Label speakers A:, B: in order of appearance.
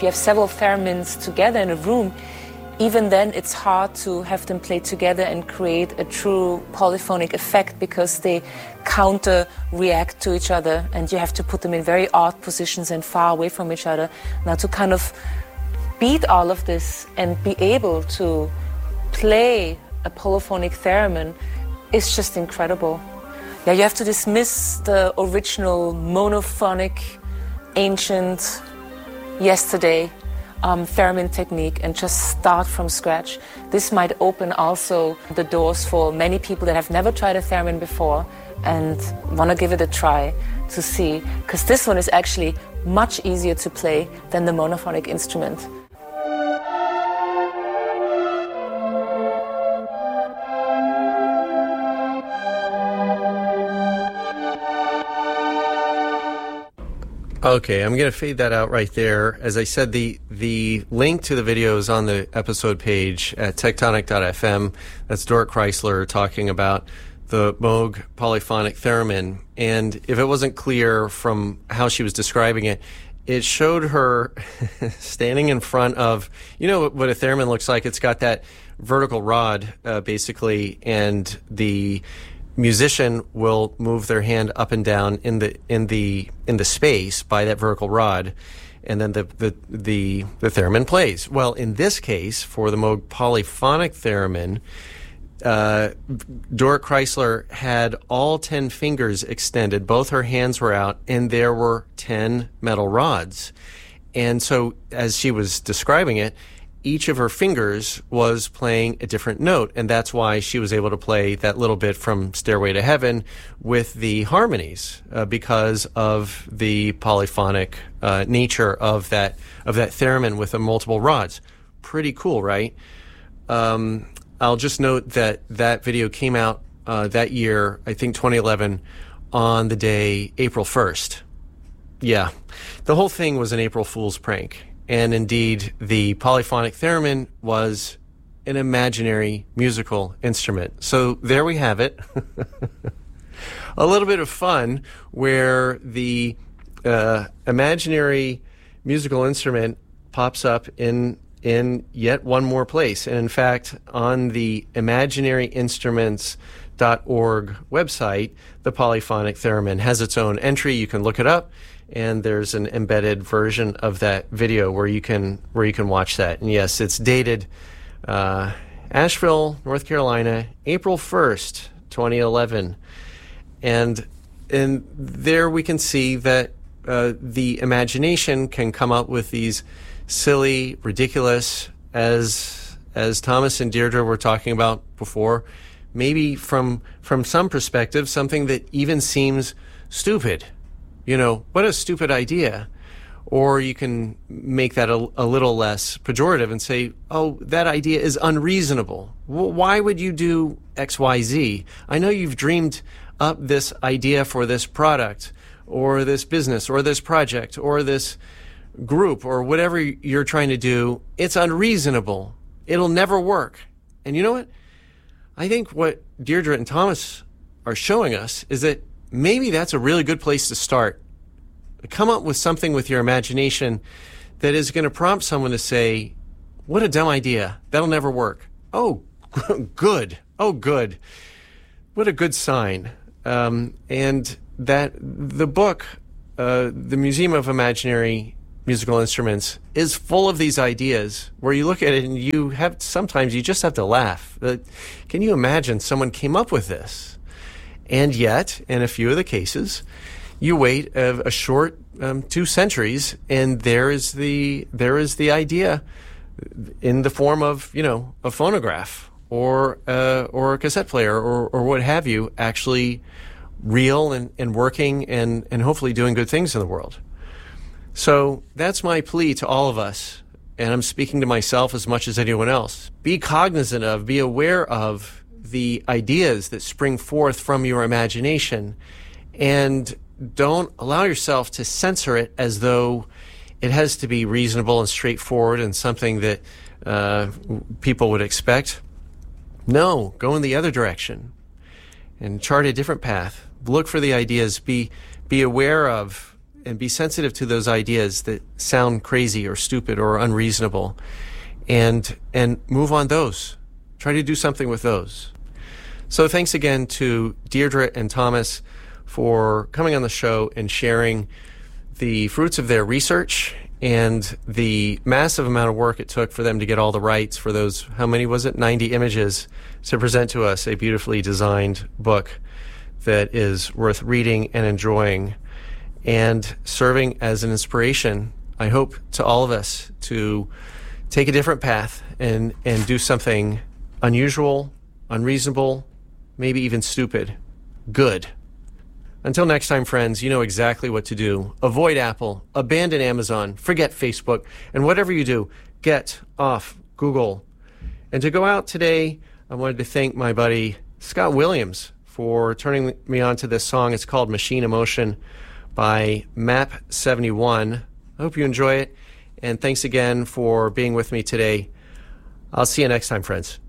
A: you have several theremins together in a room, even then it's hard to have them play together and create a true polyphonic effect because they counter-react to each other, and you have to put them in very odd positions and far away from each other. Now, to kind of beat all of this and be able to play a polyphonic theremin is just incredible. Yeah, you have to dismiss the original monophonic, ancient, yesterday theremin technique and just start from scratch. This might open also the doors for many people that have never tried a theremin before and want to give it a try to see, because this one is actually much easier to play than the monophonic instrument.
B: Okay, I'm going to fade that out right there. As I said, the link to the video is on the episode page at tectonic.fm. That's Dora Chrysler talking about the Moog polyphonic theremin. And if it wasn't clear from how she was describing it, it showed her standing in front of, you know what a theremin looks like? It's got that vertical rod, basically, and the musician will move their hand up and down in the space by that vertical rod, and then the theremin plays. Well, in this case, for the Moog polyphonic theremin, Dora Chrysler had all 10 fingers extended. Both her hands were out, and there were 10 metal rods. And so, as she was describing it, each of her fingers was playing a different note, and that's why she was able to play that little bit from Stairway to Heaven with the harmonies, because of the polyphonic nature of that theremin with the multiple rods. Pretty cool, right? I'll just note that video came out that year, I think 2011, on the day April 1st. Yeah, the whole thing was an April Fool's prank. And indeed, the polyphonic theremin was an imaginary musical instrument. So there we have it. A little bit of fun where the imaginary musical instrument pops up in yet one more place. And in fact, on the imaginaryinstruments.org website, the polyphonic theremin has its own entry. You can look it up. And there's an embedded version of that video where you can watch that. And yes, it's dated Asheville, North Carolina, April 1st, 2011. And there we can see that the imagination can come up with these silly, ridiculous, as Thomas and Deirdre were talking about before, maybe from some perspective, something that even seems stupid. You know, what a stupid idea. Or you can make that a little less pejorative and say, oh, that idea is unreasonable. Why would you do X, Y, Z? I know you've dreamed up this idea for this product or this business or this project or this group or whatever you're trying to do. It's unreasonable. It'll never work. And you know what? I think what Deirdre and Thomas are showing us is that maybe that's a really good place to start. Come up with something with your imagination that is going to prompt someone to say, what a dumb idea. That'll never work. Oh, good. Oh, good. What a good sign. And that the book, the Museum of Imaginary Musical Instruments, is full of these ideas where you look at it and sometimes you just have to laugh. Can you imagine someone came up with this? And yet, in a few of the cases, you wait a short 2 centuries, and there is the idea in the form of, you know, a phonograph or a cassette player or what have you, actually real and working and hopefully doing good things in the world. So that's my plea to all of us, and I'm speaking to myself as much as anyone else. Be cognizant of, be aware of the ideas that spring forth from your imagination, and don't allow yourself to censor it as though it has to be reasonable and straightforward and something that people would expect. No, go in the other direction and chart a different path. Look for the ideas. Be aware of and be sensitive to those ideas that sound crazy or stupid or unreasonable, and move on those. Try to do something with those. So thanks again to Deirdre and Thomas for coming on the show and sharing the fruits of their research and the massive amount of work it took for them to get all the rights for those, how many was it, 90 images, to present to us a beautifully designed book that is worth reading and enjoying and serving as an inspiration, I hope, to all of us to take a different path and do something unusual, unreasonable, maybe even stupid, good. Until next time, friends, you know exactly what to do. Avoid Apple, abandon Amazon, forget Facebook, and whatever you do, get off Google. And to go out today, I wanted to thank my buddy Scott Williams for turning me on to this song. It's called Machine Emotion by Map71. I hope you enjoy it, and thanks again for being with me today. I'll see you next time, friends.